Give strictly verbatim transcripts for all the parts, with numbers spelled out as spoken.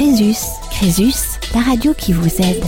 Crésus. Crésus, la radio qui vous aide.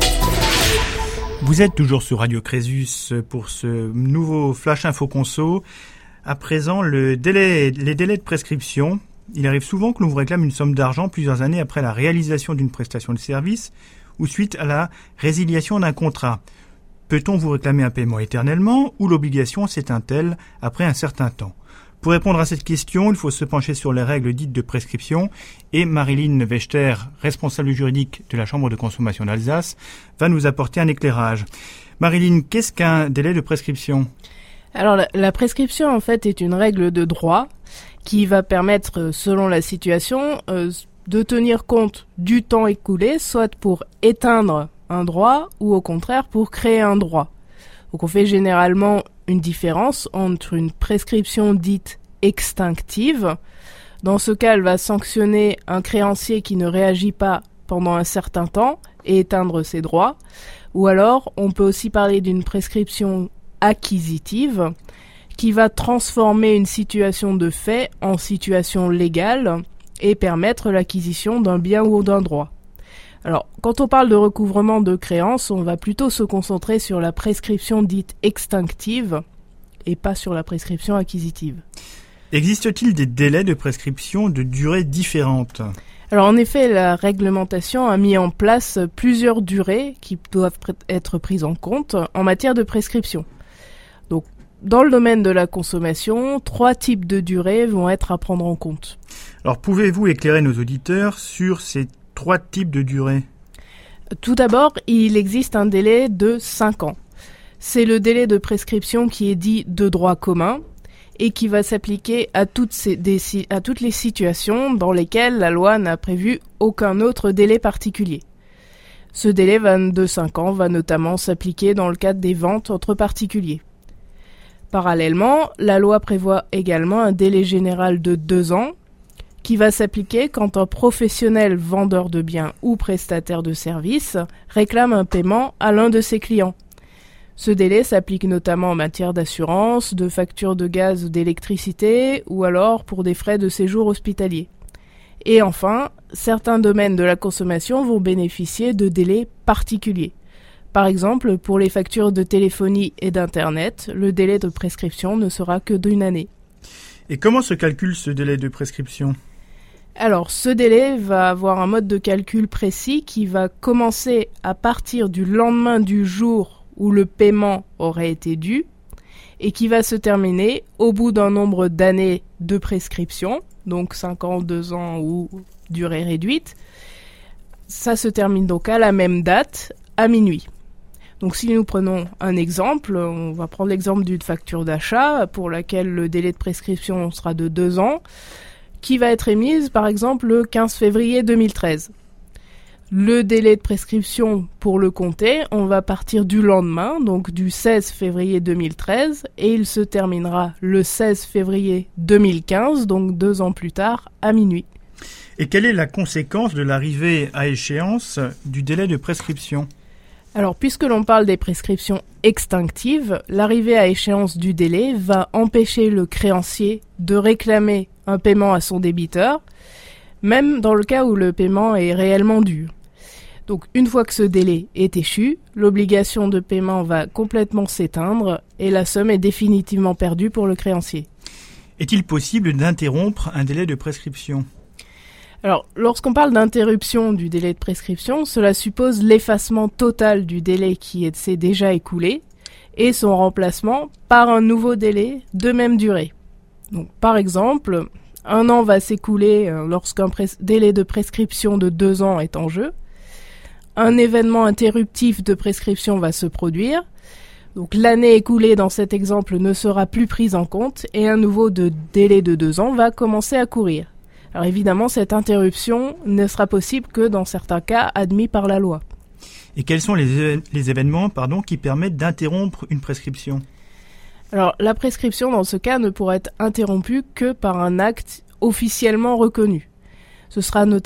Vous êtes toujours sur Radio Crésus pour ce nouveau Flash Info Conso. À présent, le délai, les délais de prescription. Il arrive souvent que l'on vous réclame une somme d'argent plusieurs années après la réalisation d'une prestation de service ou suite à la résiliation d'un contrat. Peut-on vous réclamer un paiement éternellement ou l'obligation s'éteint-elle après un certain temps ? Pour répondre à cette question, il faut se pencher sur les règles dites de prescription et Marilyn Wechter, responsable juridique de la Chambre de consommation d'Alsace, va nous apporter un éclairage. Marilyn, qu'est-ce qu'un délai de prescription ? Alors la, la prescription en fait est une règle de droit qui va permettre, selon la situation, euh, de tenir compte du temps écoulé, soit pour éteindre un droit ou au contraire pour créer un droit. Donc on fait généralement une différence entre une prescription dite extinctive. Dans ce cas, elle va sanctionner un créancier qui ne réagit pas pendant un certain temps et éteindre ses droits. Ou alors, on peut aussi parler d'une prescription acquisitive qui va transformer une situation de fait en situation légale et permettre l'acquisition d'un bien ou d'un droit. Alors, quand on parle de recouvrement de créances, on va plutôt se concentrer sur la prescription dite extinctive et pas sur la prescription acquisitive. Existe-t-il des délais de prescription de durée différentes ? Alors, en effet, la réglementation a mis en place plusieurs durées qui doivent être prises en compte en matière de prescription. Donc, dans le domaine de la consommation, trois types de durées vont être à prendre en compte. Alors, pouvez-vous éclairer nos auditeurs sur ces trois types de durée ? Tout d'abord, il existe un délai de cinq ans. C'est le délai de prescription qui est dit de droit commun et qui va s'appliquer à toutes, ces, des, à toutes les situations dans lesquelles la loi n'a prévu aucun autre délai particulier. Ce délai de cinq ans va notamment s'appliquer dans le cadre des ventes entre particuliers. Parallèlement, la loi prévoit également un délai général de deux ans qui va s'appliquer quand un professionnel vendeur de biens ou prestataire de services réclame un paiement à l'un de ses clients. Ce délai s'applique notamment en matière d'assurance, de factures de gaz ou d'électricité ou alors pour des frais de séjour hospitalier. Et enfin, certains domaines de la consommation vont bénéficier de délais particuliers. Par exemple, pour les factures de téléphonie et d'Internet, le délai de prescription ne sera que d'une année. Et comment se calcule ce délai de prescription ? Alors, ce délai va avoir un mode de calcul précis qui va commencer à partir du lendemain du jour où le paiement aurait été dû et qui va se terminer au bout d'un nombre d'années de prescription, donc cinq ans, deux ans ou durée réduite. Ça se termine donc à la même date, à minuit. Donc si nous prenons un exemple, on va prendre l'exemple d'une facture d'achat pour laquelle le délai de prescription sera de deux ans, qui va être émise par exemple le quinze février deux mille treize. Le délai de prescription pour le compter, on va partir du lendemain, donc du seize février deux mille treize, et il se terminera le seize février deux mille quinze, donc deux ans plus tard, à minuit. Et quelle est la conséquence de l'arrivée à échéance du délai de prescription ? Alors, puisque l'on parle des prescriptions extinctives, l'arrivée à échéance du délai va empêcher le créancier de réclamer un paiement à son débiteur, même dans le cas où le paiement est réellement dû. Donc, une fois que ce délai est échu, l'obligation de paiement va complètement s'éteindre et la somme est définitivement perdue pour le créancier. Est-il possible d'interrompre un délai de prescription ? Alors, lorsqu'on parle d'interruption du délai de prescription, cela suppose l'effacement total du délai qui s'est déjà écoulé et son remplacement par un nouveau délai de même durée. Donc, par exemple, un an va s'écouler lorsqu'un pres- délai de prescription de deux ans est en jeu. Un événement interruptif de prescription va se produire. Donc, l'année écoulée dans cet exemple ne sera plus prise en compte et un nouveau de délai de deux ans va commencer à courir. Alors évidemment, cette interruption ne sera possible que dans certains cas admis par la loi. Et quels sont les, les événements pardon, qui permettent d'interrompre une prescription ? Alors la prescription dans ce cas ne pourra être interrompue que par un acte officiellement reconnu. Ce sera notamment